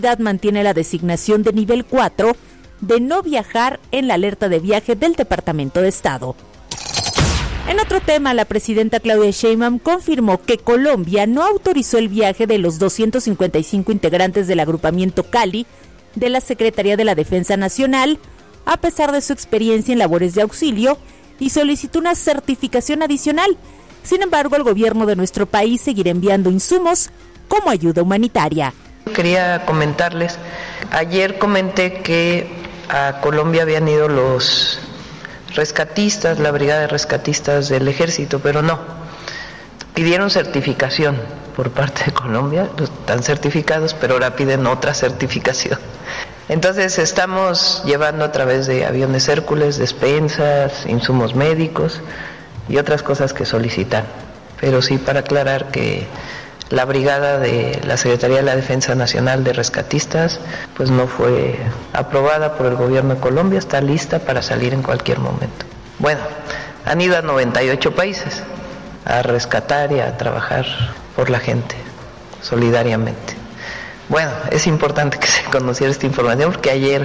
mantiene la designación de nivel 4 de no viajar en la alerta de viaje del Departamento de Estado. En otro tema, la presidenta Claudia Sheinbaum confirmó que Colombia no autorizó el viaje de los 255 integrantes del agrupamiento Cali de la Secretaría de la Defensa Nacional, a pesar de su experiencia en labores de auxilio, y solicitó una certificación adicional. Sin embargo, el gobierno de nuestro país seguirá enviando insumos como ayuda humanitaria. Quería comentarles, ayer comenté que a Colombia habían ido los rescatistas, la brigada de rescatistas del ejército, pero no, pidieron certificación por parte de Colombia, están certificados, pero ahora piden otra certificación. Entonces estamos llevando a través de aviones Hércules, despensas, insumos médicos y otras cosas que solicitan, pero sí para aclarar que la brigada de la Secretaría de la Defensa Nacional de Rescatistas pues no fue aprobada por el gobierno de Colombia, está lista para salir en cualquier momento. Bueno, han ido a 98 países a rescatar y a trabajar por la gente, solidariamente. Bueno, es importante que se conociera esta información porque ayer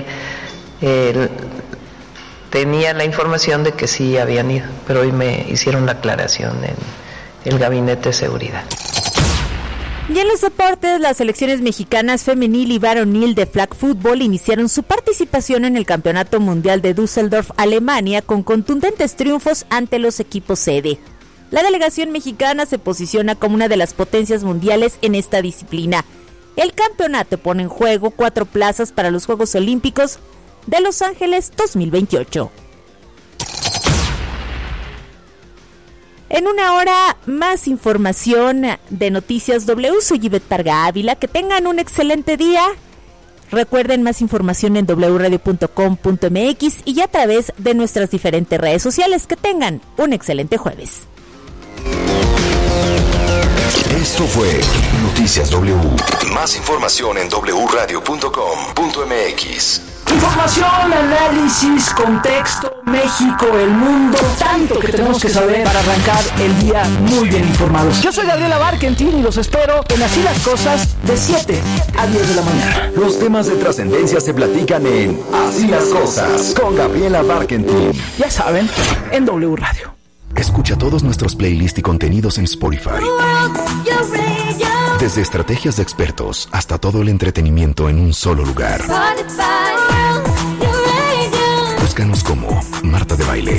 tenía la información de que sí habían ido, pero hoy me hicieron la aclaración en el Gabinete de Seguridad. Y en los deportes, las selecciones mexicanas femenil y varonil de flag football iniciaron su participación en el Campeonato Mundial de Düsseldorf, Alemania, con contundentes triunfos ante los equipos sede. La delegación mexicana se posiciona como una de las potencias mundiales en esta disciplina. El campeonato pone en juego 4 plazas para los Juegos Olímpicos de Los Ángeles 2028. En una hora, más información de Noticias W. Soy Ivette Parga Ávila. Que tengan un excelente día. Recuerden más información en wradio.com.mx y a través de nuestras diferentes redes sociales. Que tengan un excelente jueves. Esto fue Noticias W. Más información en wradio.com.mx. Información, análisis, contexto, México, el mundo, tanto que tenemos que saber para arrancar el día muy bien informados. Yo soy Gabriela Barkentin y los espero en Así las Cosas de 7 a 10 de la mañana. Los temas de trascendencia se platican en Así las Cosas con Gabriela Barkentin. Ya saben, en W Radio. Escucha todos nuestros playlists y contenidos en Spotify. Desde estrategias de expertos hasta todo el entretenimiento en un solo lugar. Búscanos como Marta de Baile.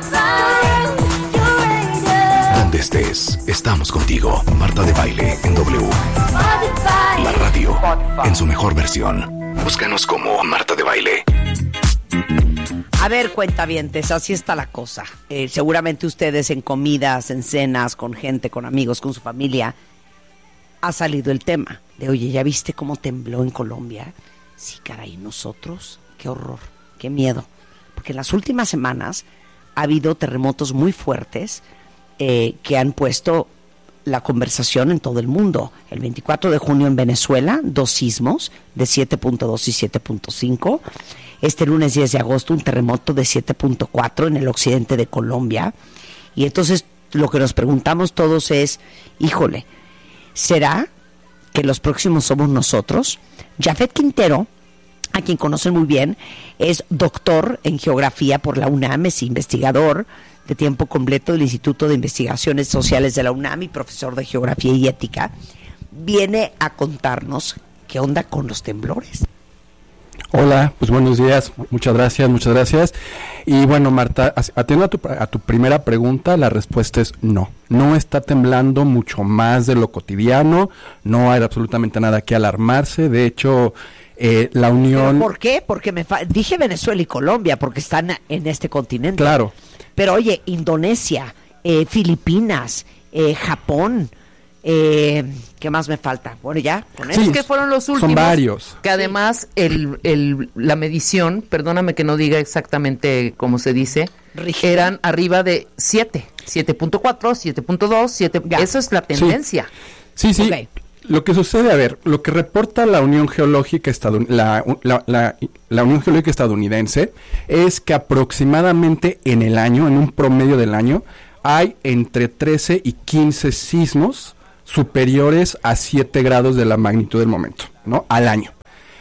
Donde estés, estamos contigo. Marta de Baile en W. La radio en su mejor versión. Búscanos como Marta de Baile. A ver, cuentavientes, así está la cosa. Seguramente ustedes en comidas, en cenas, con gente, con amigos, con su familia, ha salido el tema de, oye, ¿ya viste cómo tembló en Colombia? Sí, caray, nosotros, qué horror, qué miedo. Porque en las últimas semanas ha habido terremotos muy fuertes que han puesto la conversación en todo el mundo. El 24 de junio en Venezuela, 2 sismos de 7.2 y 7.5. Este lunes 10 de agosto un terremoto de 7.4 en el occidente de Colombia. Y entonces lo que nos preguntamos todos es, híjole, ¿será que los próximos somos nosotros? Jafet Quintero, a quien conocen muy bien, es doctor en geografía por la UNAM, es investigador de tiempo completo del Instituto de Investigaciones Sociales de la UNAM y profesor de geografía y ética. Viene a contarnos qué onda con los temblores. Hola, pues buenos días, muchas gracias. Y bueno, Marta, atiendo a tu primera pregunta, la respuesta es no. No está temblando mucho más de lo cotidiano, no hay absolutamente nada que alarmarse, de hecho, la Unión... ¿Pero por qué? Porque dije Venezuela y Colombia, porque están en este continente. Claro. Pero oye, Indonesia, Filipinas, Japón... ¿qué más me falta? Bueno, ya, con eso. Sí, es que fueron los últimos. Son varios. Que además la medición, perdóname que no diga exactamente cómo se dice, rígido, eran arriba de 7, 7.4, 7.2, 7. Esa es la tendencia. Sí. Okay. Lo que sucede, a ver, lo que reporta la Unión Geológica la Unión Geológica Estadounidense es que aproximadamente en un promedio del año, hay entre 13 y 15 sismos superiores a 7 grados de la magnitud del momento, ¿no? Al año.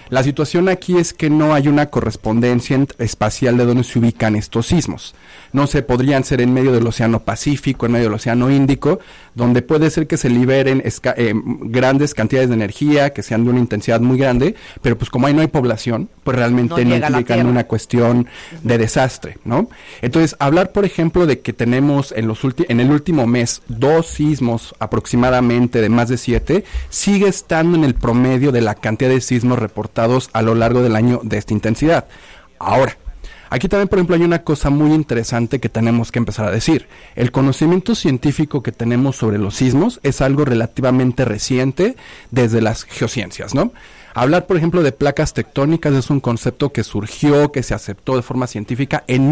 La situación aquí es que no hay una correspondencia espacial de dónde se ubican estos sismos. No sé, podrían ser en medio del Océano Pacífico, en medio del Océano Índico, donde puede ser que se liberen grandes cantidades de energía, que sean de una intensidad muy grande, pero pues como ahí no hay población, pues realmente no implican una cuestión de desastre, ¿no? Entonces, hablar, por ejemplo, de que tenemos en el último mes 2 sismos aproximadamente de más de 7, sigue estando en el promedio de la cantidad de sismos reportados a lo largo del año de esta intensidad. Ahora, aquí también, por ejemplo, hay una cosa muy interesante que tenemos que empezar a decir. El conocimiento científico que tenemos sobre los sismos es algo relativamente reciente desde las geociencias, ¿no? Hablar, por ejemplo, de placas tectónicas es un concepto que surgió, que se aceptó de forma científica en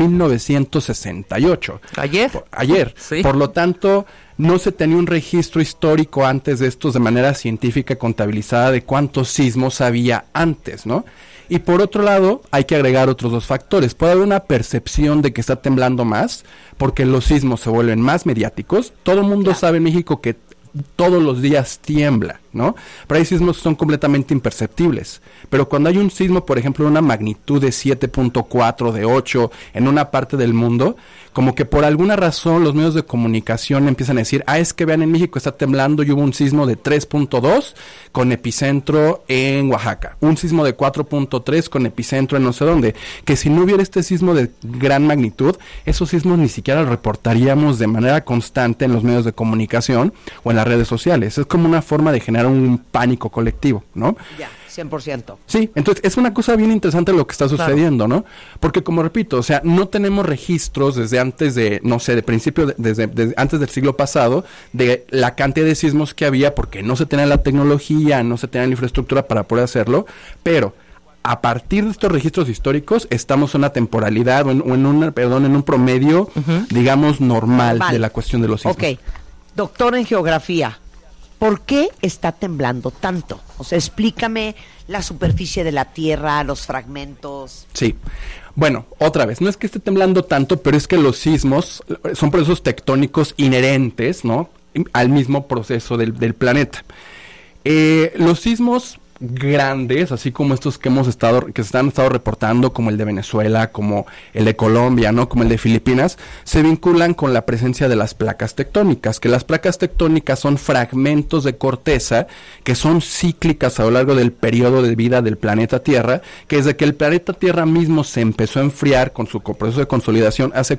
1968. Ayer. Sí. Por lo tanto, no se tenía un registro histórico antes de estos de manera científica contabilizada de cuántos sismos había antes, ¿no? Y por otro lado, hay que agregar otros 2 factores. Puede haber una percepción de que está temblando más, porque los sismos se vuelven más mediáticos. Todo el mundo sabe en México que todos los días tiembla, ¿no? Pero hay sismos que son completamente imperceptibles. Pero cuando hay un sismo, por ejemplo, de una magnitud de 7.4, de 8, en una parte del mundo, como que por alguna razón los medios de comunicación empiezan a decir, es que vean, en México está temblando y hubo un sismo de 3.2 con epicentro en Oaxaca, un sismo de 4.3 con epicentro en no sé dónde, que si no hubiera este sismo de gran magnitud, esos sismos ni siquiera los reportaríamos de manera constante en los medios de comunicación o en las redes sociales. Es como una forma de generar un pánico colectivo, ¿no? Ya. 100%. Sí, entonces es una cosa bien interesante lo que está sucediendo, claro, ¿no? Porque como repito, o sea, no tenemos registros desde antes de, no sé, de principio, desde antes del siglo pasado, de la cantidad de sismos que había, porque no se tenía la tecnología, no se tenía la infraestructura para poder hacerlo, pero a partir de estos registros históricos estamos en una temporalidad, en un promedio, digamos, normal de la cuestión de los sismos. Ok, doctor en geografía, ¿por qué está temblando tanto? O sea, explícame la superficie de la Tierra, los fragmentos. Sí. Bueno, otra vez, no es que esté temblando tanto, pero es que los sismos son procesos tectónicos inherentes, ¿no?, al mismo proceso del planeta. Los sismos grandes, así como estos que se han estado reportando, como el de Venezuela, como el de Colombia, ¿no?, como el de Filipinas, se vinculan con la presencia de las placas tectónicas, que las placas tectónicas son fragmentos de corteza que son cíclicas a lo largo del periodo de vida del planeta Tierra, que desde que el planeta Tierra mismo se empezó a enfriar con su proceso de consolidación hace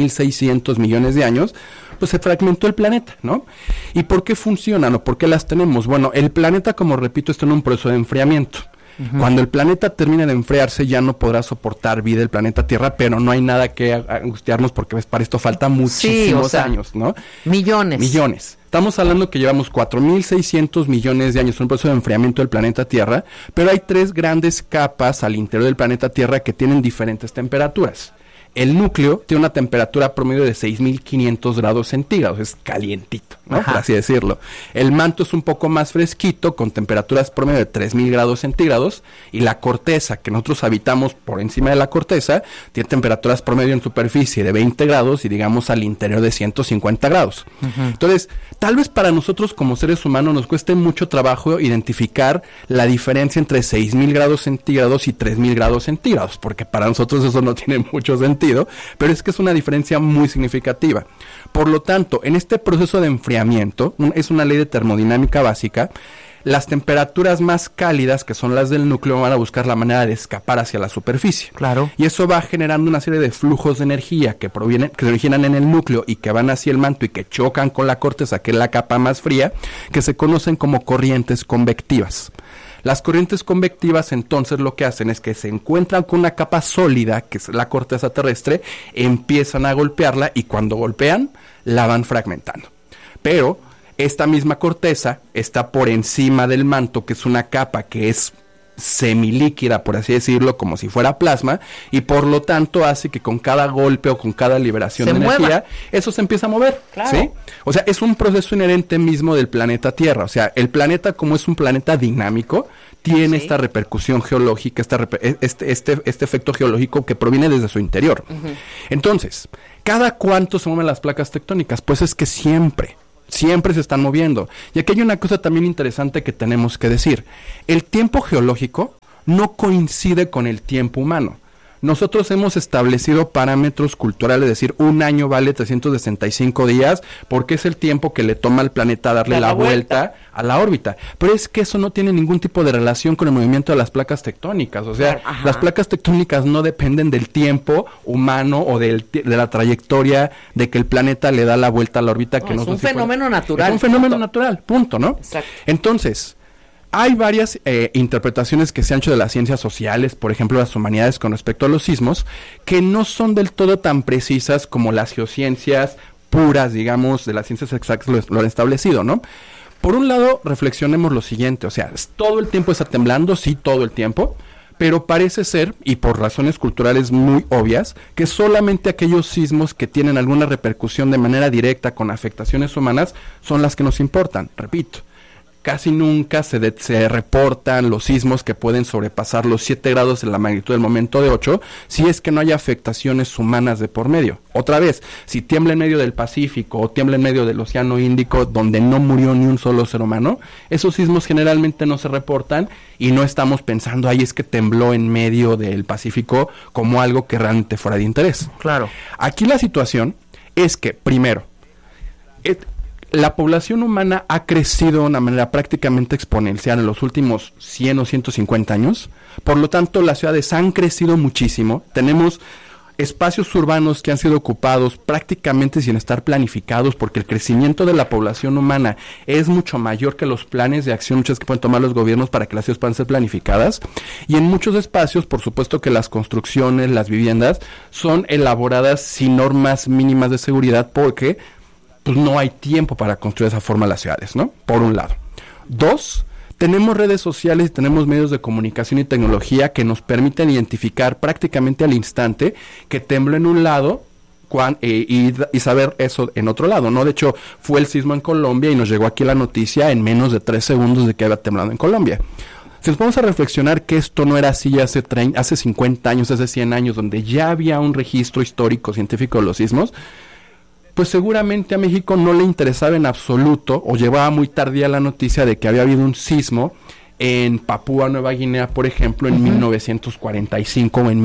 4.600 millones de años, pues se fragmentó el planeta, ¿no? ¿Y por qué funcionan o por qué las tenemos? Bueno, el planeta, como repito, está en un proceso de enfriamiento. Cuando el planeta termine de enfriarse, ya no podrá soportar vida el planeta Tierra, pero no hay nada que angustiarnos porque para esto falta muchísimos años, ¿no? Millones. Estamos hablando que llevamos 4.600 millones de años en un proceso de enfriamiento del planeta Tierra, pero hay 3 grandes capas al interior del planeta Tierra que tienen diferentes temperaturas. El núcleo tiene una temperatura promedio de 6.500 grados centígrados, es calientito, ¿no?, por así decirlo. El manto es un poco más fresquito, con temperaturas promedio de 3.000 grados centígrados, y la corteza, que nosotros habitamos por encima de la corteza, tiene temperaturas promedio en superficie de 20 grados y digamos al interior de 150 grados. Entonces, tal vez para nosotros como seres humanos nos cueste mucho trabajo identificar la diferencia entre 6.000 grados centígrados y 3.000 grados centígrados, porque para nosotros eso no tiene mucho sentido, pero es que es una diferencia muy significativa. Por lo tanto, en este proceso de enfriamiento, es una ley de termodinámica básica, las temperaturas más cálidas, que son las del núcleo, van a buscar la manera de escapar hacia la superficie. Claro. Y eso va generando una serie de flujos de energía que se originan en el núcleo y que van hacia el manto y que chocan con la corteza, que es la capa más fría, que se conocen como corrientes convectivas. Las corrientes convectivas entonces lo que hacen es que se encuentran con una capa sólida, que es la corteza terrestre, empiezan a golpearla y cuando golpean, la van fragmentando. Pero esta misma corteza está por encima del manto, que es una capa que es semilíquida, por así decirlo, como si fuera plasma, y por lo tanto hace que con cada golpe o con cada liberación de energía, eso se empieza a mover, claro, ¿sí? O sea, es un proceso inherente mismo del planeta Tierra. O sea, el planeta, como es un planeta dinámico, tiene esta repercusión geológica, este efecto geológico que proviene desde su interior. Entonces, ¿cada cuánto se mueven las placas tectónicas? Pues es que siempre se están moviendo. Y aquí hay una cosa también interesante que tenemos que decir. El tiempo geológico no coincide con el tiempo humano. Nosotros hemos establecido parámetros culturales, es decir, un año vale 365 días porque es el tiempo que le toma al planeta darle la vuelta a la órbita. Pero es que eso no tiene ningún tipo de relación con el movimiento de las placas tectónicas. O sea, las placas tectónicas no dependen del tiempo humano o de la trayectoria de que el planeta le da la vuelta a la órbita. Es un fenómeno natural. Es un fenómeno natural, punto, ¿no? Exacto. Entonces, hay varias interpretaciones que se han hecho de las ciencias sociales, por ejemplo las humanidades con respecto a los sismos, que no son del todo tan precisas como las geociencias puras, digamos, de las ciencias exactas lo han establecido, ¿no? Por un lado, reflexionemos lo siguiente, o sea, todo el tiempo está temblando, sí, todo el tiempo, pero parece ser, y por razones culturales muy obvias, que solamente aquellos sismos que tienen alguna repercusión de manera directa con afectaciones humanas son las que nos importan, repito. Casi nunca se reportan los sismos que pueden sobrepasar los 7 grados en la magnitud del momento de 8, si es que no hay afectaciones humanas de por medio. Otra vez, si tiembla en medio del Pacífico o tiembla en medio del Océano Índico, donde no murió ni un solo ser humano, esos sismos generalmente no se reportan y no estamos pensando, es que tembló en medio del Pacífico como algo que realmente fuera de interés. Claro. Aquí la situación es que, primero, la población humana ha crecido de una manera prácticamente exponencial en los últimos 100 o 150 años. Por lo tanto, las ciudades han crecido muchísimo. Tenemos espacios urbanos que han sido ocupados prácticamente sin estar planificados, porque el crecimiento de la población humana es mucho mayor que los planes de acción muchas que pueden tomar los gobiernos para que las ciudades puedan ser planificadas. Y en muchos espacios, por supuesto que las construcciones, las viviendas, son elaboradas sin normas mínimas de seguridad porque pues no hay tiempo para construir de esa forma las ciudades, ¿no? Por un lado. 2, tenemos redes sociales y tenemos medios de comunicación y tecnología que nos permiten identificar prácticamente al instante que tembló en un lado y saber eso en otro lado, ¿no? De hecho, fue el sismo en Colombia y nos llegó aquí la noticia en menos de 3 segundos de que había temblado en Colombia. Si nos vamos a reflexionar que esto no era así hace 50 años, hace 100 años, donde ya había un registro histórico científico de los sismos, pues seguramente a México no le interesaba en absoluto, o llevaba muy tardía la noticia de que había habido un sismo en Papúa Nueva Guinea, por ejemplo, en 1945 o en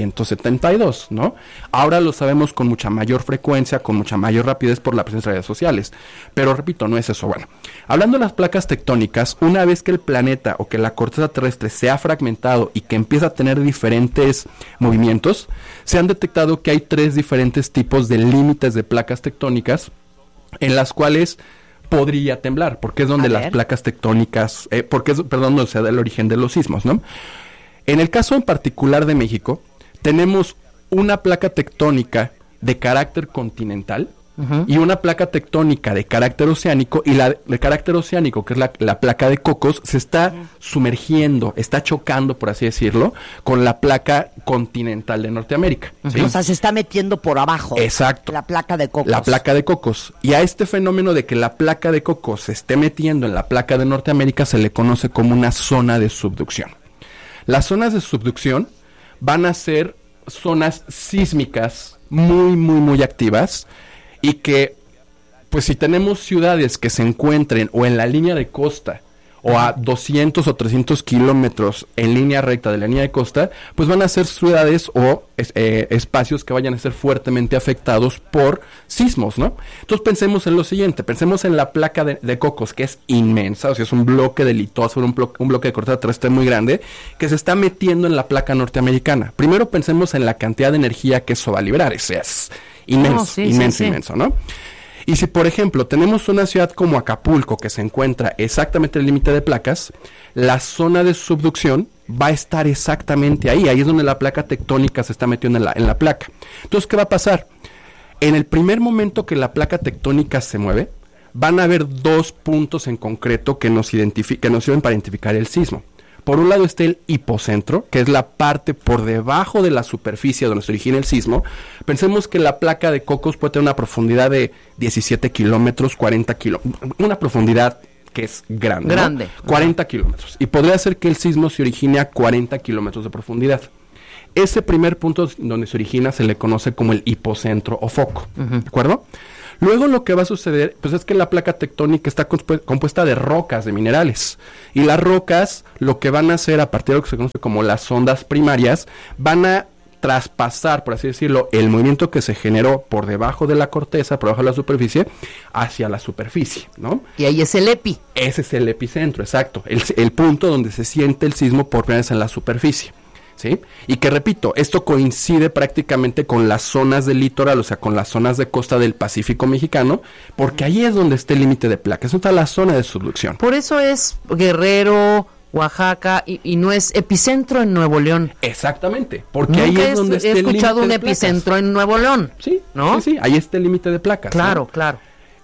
1972, ¿no? Ahora lo sabemos con mucha mayor frecuencia, con mucha mayor rapidez por la presencia de redes sociales. Pero repito, no es eso. Bueno, hablando de las placas tectónicas, una vez que el planeta o que la corteza terrestre se ha fragmentado y que empieza a tener diferentes movimientos, se han detectado que hay 3 diferentes tipos de límites de placas tectónicas en las cuales podría temblar, porque es donde las placas tectónicas, donde se da el origen de los sismos, ¿no? En el caso en particular de México, tenemos una placa tectónica de carácter continental y una placa tectónica de carácter oceánico, y la de carácter oceánico, que es la placa de Cocos, se está sumergiendo, está chocando, por así decirlo, con la placa continental de Norteamérica. ¿Sí? O sea, se está metiendo por abajo. Exacto. La placa de Cocos. La placa de Cocos. Y a este fenómeno de que la placa de Cocos se esté metiendo en la placa de Norteamérica se le conoce como una zona de subducción. Las zonas de subducción van a ser zonas sísmicas muy, muy, muy activas, y que, pues si tenemos ciudades que se encuentren o en la línea de costa o a 200 o 300 kilómetros en línea recta de la línea de costa, pues van a ser ciudades o espacios que vayan a ser fuertemente afectados por sismos, ¿no? Entonces pensemos en lo siguiente, pensemos en la placa de Cocos, que es inmensa, o sea, es un bloque de litosfera, un bloque de corteza terrestre muy grande, que se está metiendo en la placa norteamericana. Primero pensemos en la cantidad de energía que eso va a liberar, es inmenso, inmenso, ¿no? Y si, por ejemplo, tenemos una ciudad como Acapulco, que se encuentra exactamente en el límite de placas, la zona de subducción va a estar exactamente ahí es donde la placa tectónica se está metiendo en la placa. Entonces, ¿qué va a pasar? En el primer momento que la placa tectónica se mueve, van a haber 2 puntos en concreto que nos sirven para identificar el sismo. Por un lado está el hipocentro, que es la parte por debajo de la superficie donde se origina el sismo. Pensemos que la placa de Cocos puede tener una profundidad de 17 kilómetros, 40 kilómetros, una profundidad que es grande, ¿no? 40 kilómetros. Y podría ser que el sismo se origine a 40 kilómetros de profundidad. Ese primer punto donde se origina se le conoce como el hipocentro o foco, ¿de acuerdo? Luego lo que va a suceder, pues es que la placa tectónica está compuesta de rocas, de minerales. Y las rocas, lo que van a hacer a partir de lo que se conoce como las ondas primarias, van a traspasar, por así decirlo, el movimiento que se generó por debajo de la corteza, por debajo de la superficie, hacia la superficie, ¿no? Y ahí es el epi. Ese es el epicentro, exacto. El punto donde se siente el sismo por primera vez en la superficie, ¿sí? Y que, repito, esto coincide prácticamente con las zonas del litoral, o sea, con las zonas de costa del Pacífico mexicano, porque ahí es donde está el límite de placas. Eso está la zona de subducción. Por eso es Guerrero, Oaxaca, y no es epicentro en Nuevo León. Exactamente, porque Nunca ahí es donde está el límite de placas. he escuchado un epicentro en Nuevo León. Sí, ¿no? sí, ahí está el límite de placas. Claro, ¿no? claro.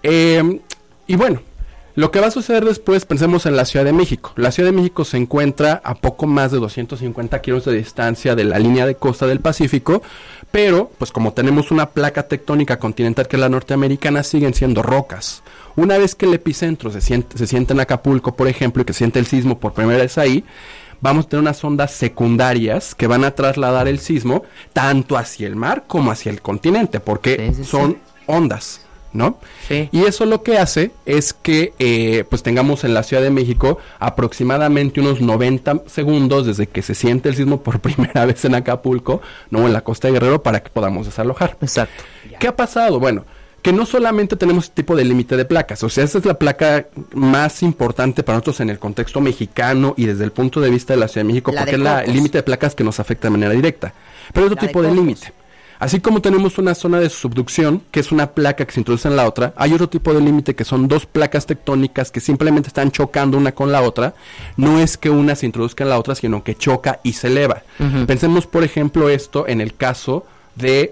Y bueno, lo que va a suceder después, pensemos en la Ciudad de México. La Ciudad de México se encuentra a poco más de 250 kilómetros de distancia de la línea de costa del Pacífico, pero, pues como tenemos una placa tectónica continental que es la norteamericana, siguen siendo rocas. Una vez que el epicentro se siente en Acapulco, por ejemplo, y que siente el sismo por primera vez ahí, vamos a tener unas ondas secundarias que van a trasladar el sismo tanto hacia el mar como hacia el continente, porque son ondas, ¿no? Sí. Y eso lo que hace es que pues tengamos en la Ciudad de México aproximadamente unos 90 segundos desde que se siente el sismo por primera vez en Acapulco, no en la costa de Guerrero, para que podamos desalojar. Exacto. ¿Qué ha pasado? Bueno, que no solamente tenemos este tipo de límite de placas, o sea, esta es la placa más importante para nosotros en el contexto mexicano y desde el punto de vista de la Ciudad de México, porque es el límite de placas que nos afecta de manera directa. Pero hay otro tipo de límite. Así como tenemos una zona de subducción, que es una placa que se introduce en la otra, hay otro tipo de límite que son dos placas tectónicas que simplemente están chocando una con la otra. No es que una se introduzca en la otra, sino que choca y se eleva. Pensemos, por ejemplo, esto en el caso de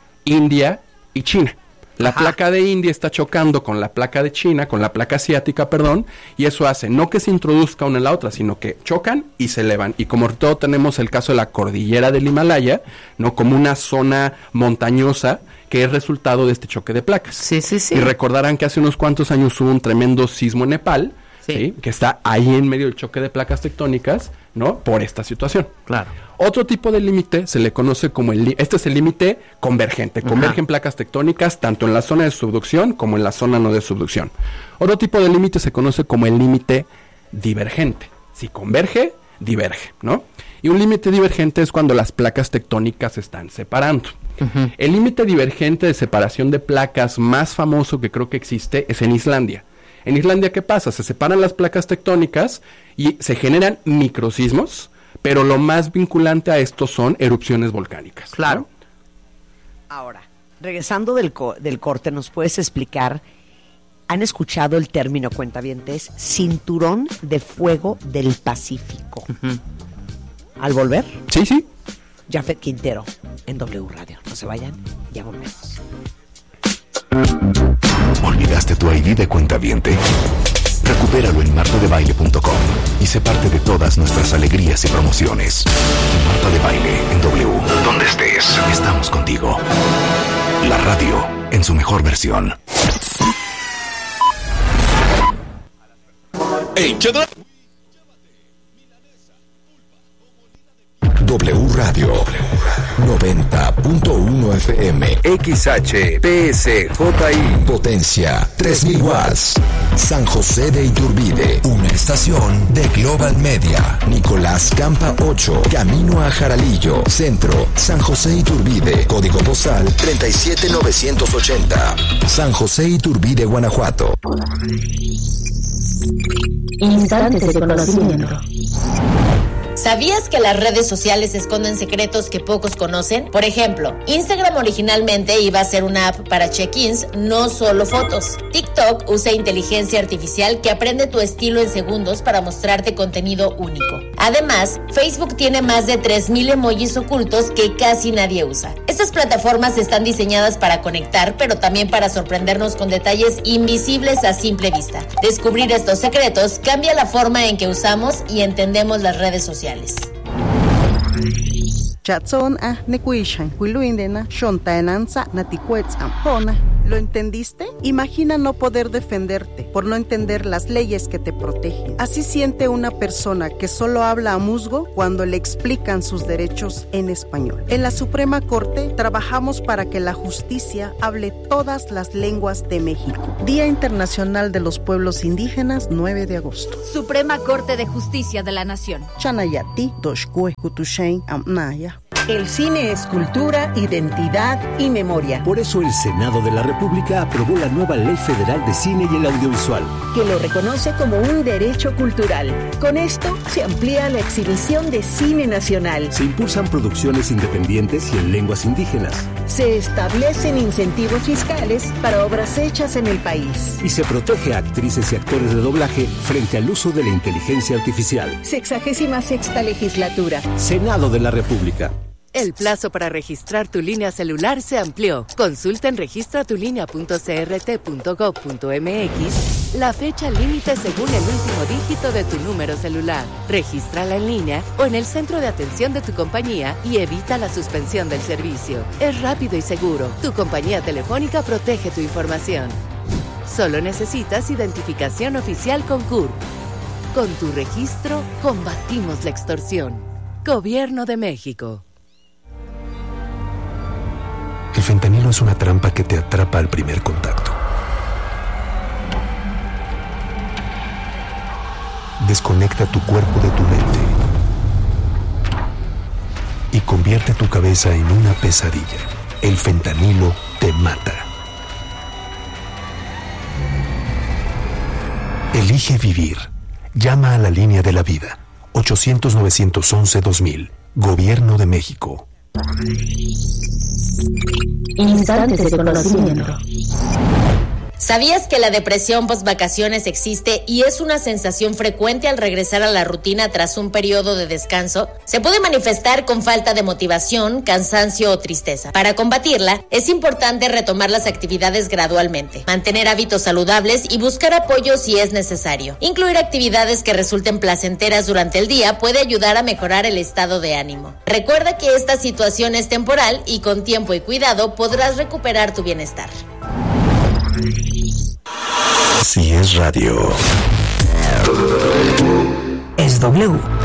India y China. La placa de India está chocando con la placa de China, con la placa asiática, perdón, y eso hace no que se introduzca una en la otra, sino que chocan y se elevan. Y como todo tenemos el caso de la cordillera del Himalaya, no como una zona montañosa que es resultado de este choque de placas. Sí. Y recordarán que hace unos cuantos años hubo un tremendo sismo en Nepal, ¿sí? Que está ahí en medio del choque de placas tectónicas, ¿no? Por esta situación. Claro. Otro tipo de límite se le conoce como este es el límite convergente. Convergen placas tectónicas tanto en la zona de subducción como en la zona no de subducción. Otro tipo de límite se conoce como el límite divergente. Si converge, diverge, ¿no? Y un límite divergente es cuando las placas tectónicas se están separando. El límite divergente de separación de placas más famoso que creo que existe es en Islandia. En Islandia, ¿qué pasa? Se separan las placas tectónicas y se generan microsismos, pero lo más vinculante a esto son erupciones volcánicas. Claro. ¿No? Ahora, regresando del corte, ¿nos puedes explicar? ¿Han escuchado el término, cuentavientes? Cinturón de fuego del Pacífico. Al volver, Sí. Jafet Quintero en W Radio. No se vayan, ya volvemos. ¿Olvidaste tu ID de cuentaviente? Recupéralo en martadebaile.com y sé parte de todas nuestras alegrías y promociones. Marta de Baile en W. Donde estés, estamos contigo. La radio en su mejor versión. Hey, W Radio 90.1 FM XHPSJI Potencia 3000 watts San José de Iturbide, una estación de Global Media. Nicolás Campa 8, camino a Jaralillo, centro, San José Iturbide, código postal 37980, San José Iturbide, Guanajuato. Instantes de conocimiento. ¿Sabías que las redes sociales esconden secretos que pocos conocen? Por ejemplo, Instagram originalmente iba a ser una app para check-ins, no solo fotos. TikTok usa inteligencia artificial que aprende tu estilo en segundos para mostrarte contenido único. Además, Facebook tiene más de 3,000 emojis ocultos que casi nadie usa. Estas plataformas están diseñadas para conectar, pero también para sorprendernos con detalles invisibles a simple vista. Descubrir estos secretos cambia la forma en que usamos y entendemos las redes sociales. Chatson a nekuishan, huiluindena, shontaenanza, naticuetz ampona. ¿Lo entendiste? Imagina no poder defenderte por no entender las leyes que te protegen. Así siente una persona que solo habla a musgo cuando le explican sus derechos en español. En la Suprema Corte trabajamos para que la justicia hable todas las lenguas de México. Día Internacional de los Pueblos Indígenas, 9 de agosto. Suprema Corte de Justicia de la Nación. Chanayati, Doshkue, Kutushain, Amnaya. El cine es cultura, identidad y memoria. Por eso el Senado de la República aprobó la nueva Ley Federal de Cine y el Audiovisual, que lo reconoce como un derecho cultural. Con esto se amplía la exhibición de cine nacional. Se impulsan producciones independientes y en lenguas indígenas. Se establecen incentivos fiscales para obras hechas en el país. Y se protege a actrices y actores de doblaje frente al uso de la inteligencia artificial. 66ª legislatura. Senado de la República. El plazo para registrar tu línea celular se amplió. Consulta en registratulinea.crt.gov.mx la fecha límite según el último dígito de tu número celular. Regístrala en línea o en el centro de atención de tu compañía y evita la suspensión del servicio. Es rápido y seguro. Tu compañía telefónica protege tu información. Solo necesitas identificación oficial con CURP. Con tu registro, combatimos la extorsión. Gobierno de México. El fentanilo es una trampa que te atrapa al primer contacto. Desconecta tu cuerpo de tu mente y convierte tu cabeza en una pesadilla. El fentanilo te mata. Elige vivir. Llama a la línea de la vida. 800-911-2000. Gobierno de México. Instantes de conocimiento. ¿Sabías que la depresión post-vacaciones existe y es una sensación frecuente al regresar a la rutina tras un periodo de descanso? Se puede manifestar con falta de motivación, cansancio o tristeza. Para combatirla, es importante retomar las actividades gradualmente, mantener hábitos saludables y buscar apoyo si es necesario. Incluir actividades que resulten placenteras durante el día puede ayudar a mejorar el estado de ánimo. Recuerda que esta situación es temporal y con tiempo y cuidado podrás recuperar tu bienestar. Si es radio, es W.